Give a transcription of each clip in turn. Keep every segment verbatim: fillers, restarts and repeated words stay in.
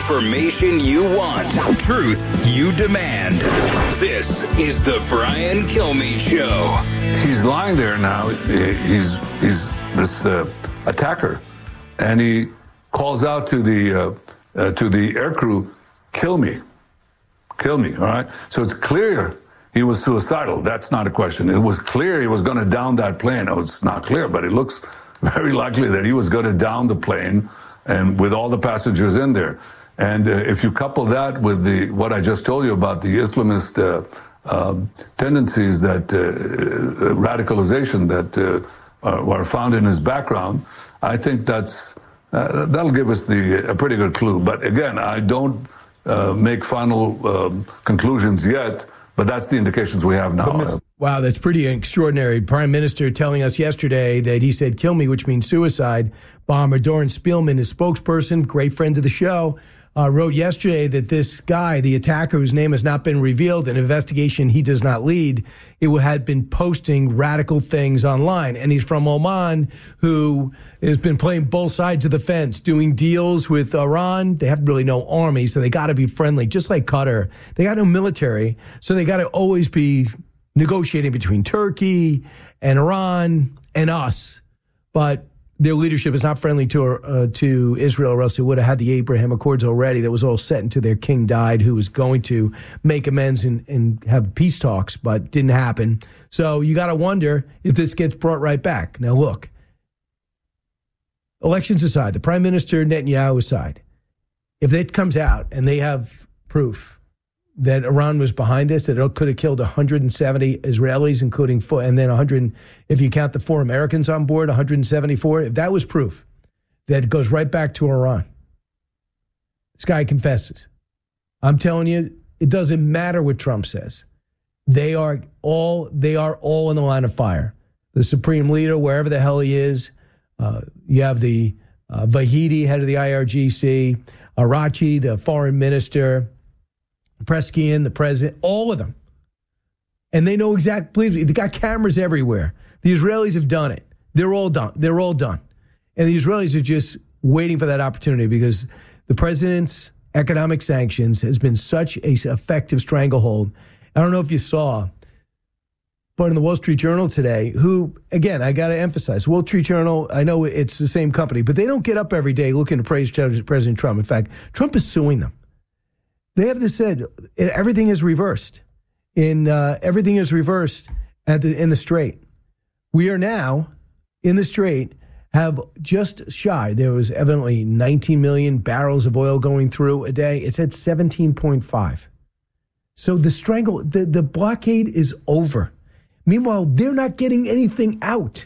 Information you want. Truth you demand. This is the Brian Kilmeade Show. He's lying there now. He's he's this uh, attacker, and he calls out to the uh, uh, to the aircrew, "Kill me, kill me." All right. So it's clear he was suicidal. That's not a question. It was clear he was going to down that plane. Oh, it's not clear, but it looks very likely that he was going to down the plane, and with all the passengers in there. And uh, if you couple that with the what I just told you about the Islamist uh, um, tendencies, that uh, radicalization that uh, are, are found in his background, I think that's uh, that'll give us the a pretty good clue. But again, I don't uh, make final um, conclusions yet. But that's the indications we have now. Wow, that's pretty extraordinary. Prime Minister telling us yesterday that he said "kill me," which means suicide. Bomber Doran Spielman, his spokesperson, great friend of the show, uh, wrote yesterday that this guy, the attacker whose name has not been revealed, an investigation he does not lead, it had been posting radical things online. And he's from Oman, who has been playing both sides of the fence, doing deals with Iran. They have really no army, so they got to be friendly, just like Qatar. They got no military, so they got to always be negotiating between Turkey and Iran and us. But their leadership is not friendly to uh, to Israel, or else they would have had the Abraham Accords already. That was all set until their king died, who was going to make amends and, and have peace talks, but didn't happen. So you got to wonder if this gets brought right back. Now, look, elections aside, the Prime Minister Netanyahu aside, if it comes out and they have proof that Iran was behind this, that it could have killed one hundred seventy Israelis, including four, and then one hundred, if you count the four Americans on board, one hundred seventy-four, if that was proof, that it goes right back to Iran. This guy confesses. I'm telling you, it doesn't matter what Trump says. They are all, they are all in the line of fire. The Supreme Leader, wherever the hell he is, uh, you have the uh, Vahidi, head of the I R G C, Arachi, the foreign minister, Preskian, the president, all of them. And they know exactly, they got cameras everywhere. The Israelis have done it. They're all done. They're all done. And the Israelis are just waiting for that opportunity, because the president's economic sanctions has been such a effective stranglehold. I don't know if you saw, but in the Wall Street Journal today, who, again, I got to emphasize, Wall Street Journal, I know it's the same company, but they don't get up every day looking to praise President Trump. In fact, Trump is suing them. They have this said, everything is reversed. In uh, everything is reversed at the, in the Strait. We are now in the Strait, have just shy. There was evidently nineteen million barrels of oil going through a day. It's at seventeen point five. So the strangle, the, the blockade is over. Meanwhile, they're not getting anything out.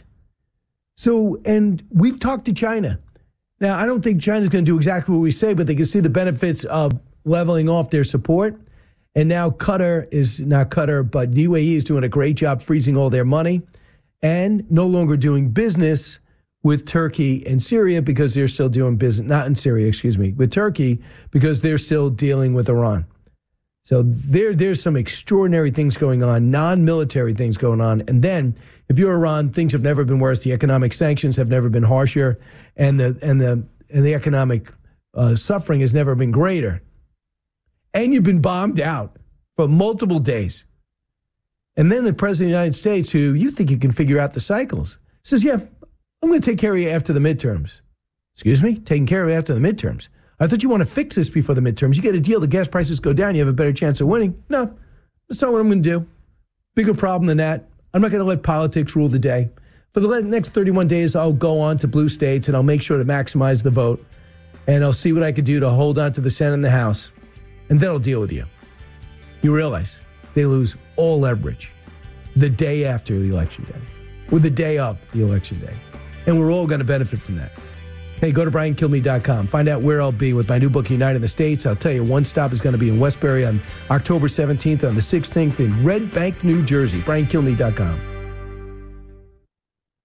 So, and we've talked to China. Now, I don't think China's going to do exactly what we say, but they can see the benefits of leveling off their support. And now Qatar is, not Qatar, but the U A E is doing a great job freezing all their money and no longer doing business with Turkey and Syria, because they're still doing business, not in Syria, excuse me, with Turkey, because they're still dealing with Iran. So there, there's some extraordinary things going on, non-military things going on. And then if you're Iran, things have never been worse. The economic sanctions have never been harsher, and the, and the, and the economic uh, suffering has never been greater. And you've been bombed out for multiple days. And then the president of the United States, who you think you can figure out the cycles, says, yeah, I'm going to take care of you after the midterms. Excuse me? Taking care of you after the midterms? I thought you want to fix this before the midterms. You get a deal, the gas prices go down, you have a better chance of winning. No, that's not what I'm going to do. Bigger problem than that. I'm not going to let politics rule the day. For the next thirty-one days, I'll go on to blue states, and I'll make sure to maximize the vote. And I'll see what I can do to hold on to the Senate and the House. And then I'll deal with you. You realize they lose all leverage the day after the election day, or the day of the election day. And we're all going to benefit from that. Hey, go to brian kilmeade dot com. Find out where I'll be with my new book, United in the States. I'll tell you, one stop is going to be in Westbury on October seventeenth, on the sixteenth in Red Bank, New Jersey. brian kilmeade dot com.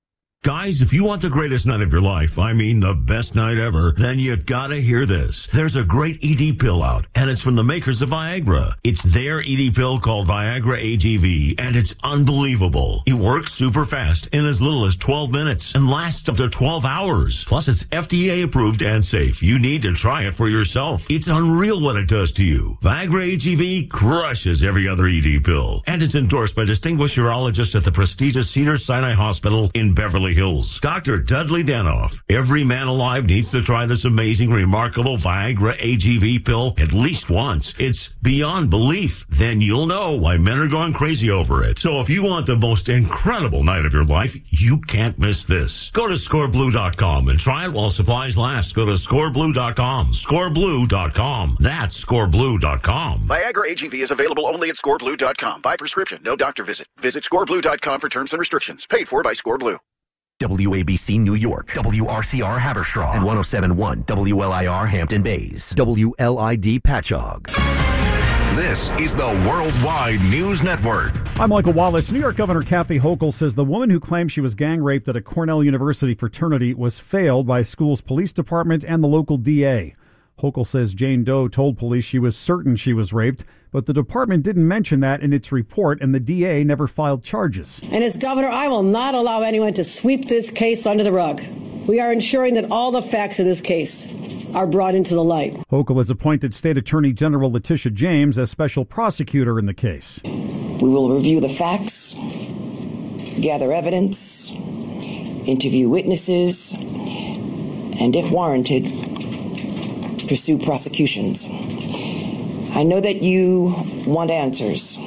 Guys, if you want the greatest night of your life, I mean the best night ever, then you gotta hear this. There's a great E D pill out, and it's from the makers of Viagra. It's their E D pill called Viagra A G V, and it's unbelievable. It works super fast in as little as twelve minutes and lasts up to twelve hours. Plus, it's F D A approved and safe. You need to try it for yourself. It's unreal what it does to you. Viagra A G V crushes every other E D pill, and it's endorsed by distinguished urologists at the prestigious Cedars-Sinai Hospital in Beverly Hills. Doctor Dudley Danoff. Every man alive needs to try this amazing, remarkable Viagra A G V pill at least once. It's beyond belief. Then you'll know why men are going crazy over it. So if you want the most incredible night of your life, you can't miss this. Go to score blue dot com and try it while supplies last. Go to score blue dot com. score blue dot com. That's score blue dot com. Viagra A G V is available only at score blue dot com. By prescription, no doctor visit. Visit score blue dot com for terms and restrictions. Paid for by ScoreBlue. W A B C New York, W R C R Haverstraw, and one oh seven point one W L I R Hampton Bays, W L I D Patchogue. This is the Worldwide News Network. I'm Michael Wallace. New York Governor Kathy Hochul says the woman who claimed she was gang raped at a Cornell University fraternity was failed by school's police department and the local D A. Hochul says Jane Doe told police she was certain she was raped, but the department didn't mention that in its report, and the D A never filed charges. And as governor, I will not allow anyone to sweep this case under the rug. We are ensuring that all the facts of this case are brought into the light. Hochul has appointed State Attorney General Letitia James as special prosecutor in the case. We will review the facts, gather evidence, interview witnesses, and if warranted, pursue prosecutions. I know that you want answers.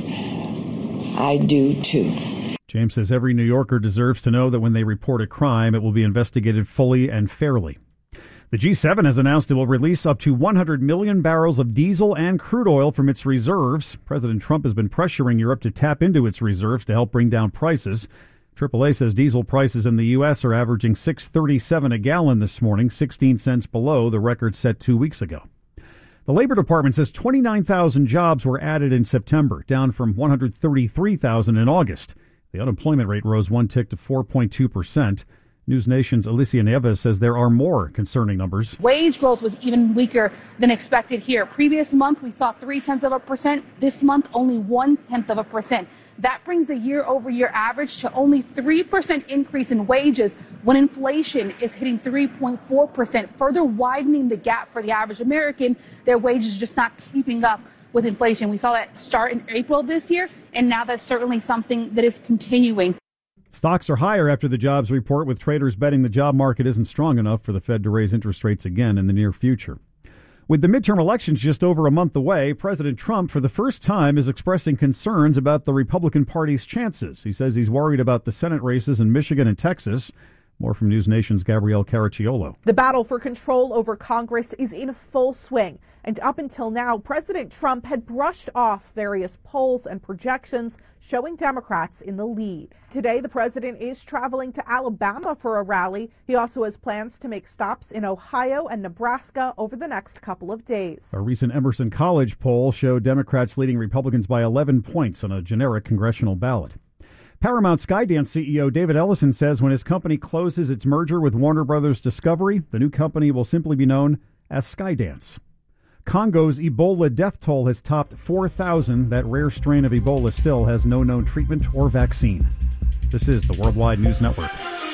I do too. James says every New Yorker deserves to know that when they report a crime, it will be investigated fully and fairly. The G seven has announced it will release up to one hundred million barrels of diesel and crude oil from its reserves. President Trump has been pressuring Europe to tap into its reserves to help bring down prices. triple A says diesel prices in the U S are averaging six thirty-seven a gallon this morning, sixteen cents below the record set two weeks ago. The Labor Department says twenty-nine thousand jobs were added in September, down from one hundred thirty-three thousand in August. The unemployment rate rose one tick to four point two percent. News Nation's Alicia Nieves says there are more concerning numbers. Wage growth was even weaker than expected here. Previous month, we saw three-tenths of a percent. This month, only one-tenth of a percent. That brings the year-over-year average to only three percent increase in wages when inflation is hitting three point four percent, further widening the gap for the average American. Their wages are just not keeping up with inflation. We saw that start in April this year, and now that's certainly something that is continuing. Stocks are higher after the jobs report, with traders betting the job market isn't strong enough for the Fed to raise interest rates again in the near future. With the midterm elections just over a month away, President Trump, for the first time, is expressing concerns about the Republican Party's chances. He says he's worried about the Senate races in Michigan and Texas. More from News Nation's Gabrielle Caracciolo. The battle for control over Congress is in full swing. And up until now, President Trump had brushed off various polls and projections showing Democrats in the lead. Today, the president is traveling to Alabama for a rally. He also has plans to make stops in Ohio and Nebraska over the next couple of days. A recent Emerson College poll showed Democrats leading Republicans by eleven points on a generic congressional ballot. Paramount Skydance C E O David Ellison says when his company closes its merger with Warner Brothers Discovery, the new company will simply be known as Skydance. Congo's Ebola death toll has topped four thousand. That rare strain of Ebola still has no known treatment or vaccine. This is the Worldwide News Network.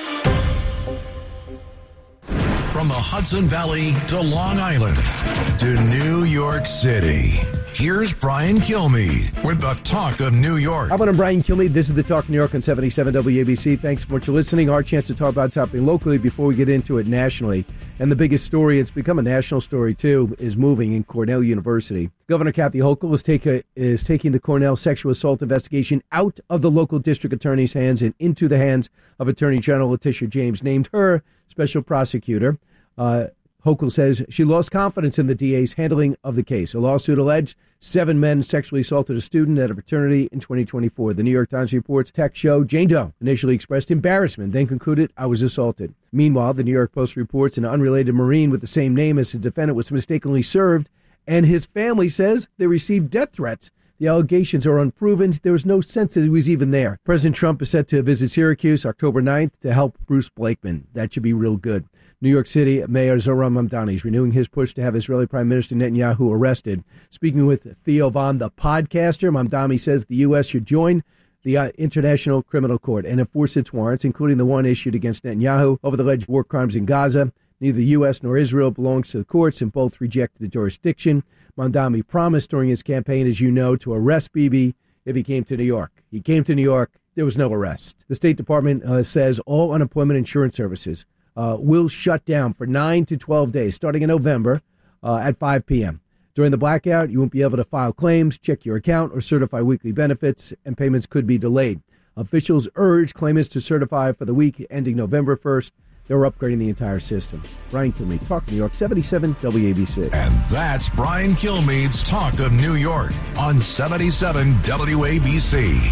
From the Hudson Valley to Long Island to New York City, here's Brian Kilmeade with the Talk of New York. Hi, I'm Brian Kilmeade. This is the Talk of New York on seventy-seven W A B C. Thanks so much for listening. Our chance to talk about something locally before we get into it nationally. And the biggest story, it's become a national story too, is moving in Cornell University. Governor Kathy Hochul is, take a, is taking the Cornell sexual assault investigation out of the local district attorney's hands and into the hands of Attorney General Letitia James, named her special prosecutor. Uh, Hochul says she lost confidence in the D A's handling of the case. A lawsuit alleged seven men sexually assaulted a student at a fraternity in twenty twenty-four. The New York Times reports tech show Jane Doe initially expressed embarrassment, then concluded, I was assaulted. Meanwhile, the New York Post reports an unrelated Marine with the same name as the defendant was mistakenly served, and his family says they received death threats The allegations are unproven. There was no sense that he was even there. President Trump is set to visit Syracuse October ninth to help Bruce Blakeman. That should be real good. New York City Mayor Zohran Mamdani is renewing his push to have Israeli Prime Minister Netanyahu arrested. Speaking with Theo Von, the podcaster, Mamdani says the U S should join the uh, International Criminal Court and enforce its warrants, including the one issued against Netanyahu over the alleged war crimes in Gaza. Neither the U S nor Israel belongs to the courts, and both rejected the jurisdiction. Mamdani promised during his campaign, as you know, to arrest Bibi if he came to New York. He came to New York. There was no arrest. The State Department uh, says all unemployment insurance services uh, will shut down for nine to twelve days, starting in November uh, at five p.m. During the blackout, you won't be able to file claims, check your account, or certify weekly benefits, and payments could be delayed. Officials urge claimants to certify for the week ending November first. They're upgrading the entire system. Brian Kilmeade, Talk New York, seventy-seven W A B C. And that's Brian Kilmeade's Talk of New York on seventy-seven W A B C.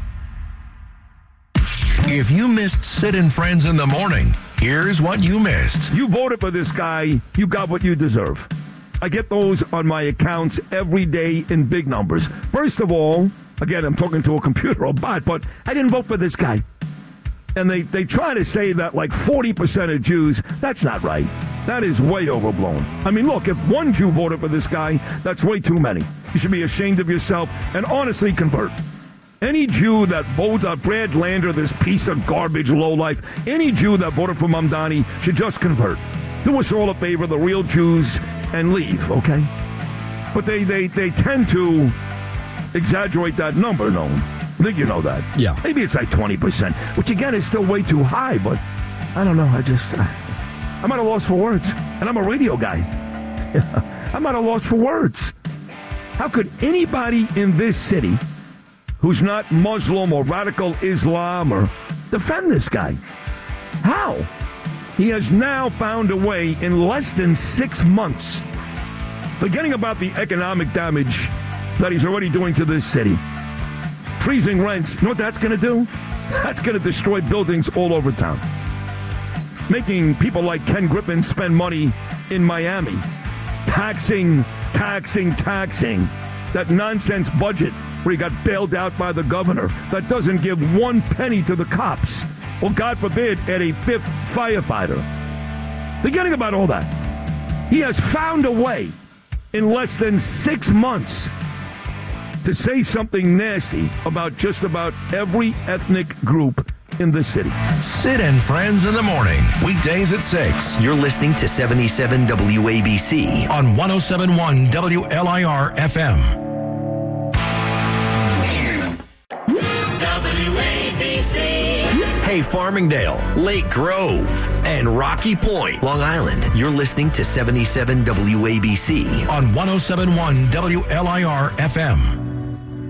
If you missed Sid and Friends in the morning, here's what you missed. You voted for this guy, you got what you deserve. I get those on my accounts every day in big numbers. First of all, again, I'm talking to a computer or bot, but I didn't vote for this guy. And they, they try to say that like forty percent of Jews, that's not right. That is way overblown. I mean, look, if one Jew voted for this guy, that's way too many. You should be ashamed of yourself and honestly convert. Any Jew that voted uh, Brad Lander, this piece of garbage lowlife, any Jew that voted for Mamdani should just convert. Do us all a favor, the real Jews, and leave, okay? But they, they, they tend to exaggerate that number, no? I think you know that. Yeah. Maybe it's like twenty percent, which again is still way too high, but I don't know. I just, uh, I'm at a loss for words. And I'm a radio guy. I'm at a loss for words. How could anybody in this city who's not Muslim or radical Islam or defend this guy? How? He has now found a way in less than six months, forgetting about the economic damage that he's already doing to this city. Freezing rents, you know what that's going to do? That's going to destroy buildings all over town. Making people like Ken Griffin spend money in Miami. Taxing, taxing, taxing. That nonsense budget where he got bailed out by the governor that doesn't give one penny to the cops. Or, God forbid, add a fifth firefighter. Forgetting about all that. He has found a way in less than six months to say something nasty about just about every ethnic group in the city. Sid and Friends in the morning, weekdays at six. You're listening to seventy-seven W A B C on one oh seven point one W L I R F M. W A B C. Hey, Farmingdale, Lake Grove, and Rocky Point, Long Island. You're listening to seventy-seven W A B C on one oh seven point one W L I R F M.